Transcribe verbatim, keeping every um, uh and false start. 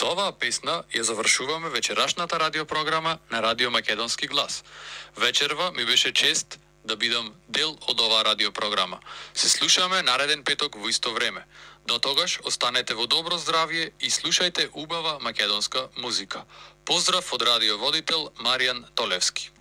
оваа песна ја завршуваме вечерашната радиопрограма на Радио Македонски глас. Вечерва ми беше чест да бидам дел од оваа радиопрограма. Се слушаме нареден петок во исто време. До тогаш останете во добро здравје и слушајте убава македонска музика. Поздрав од радиоводител Маријан Толевски.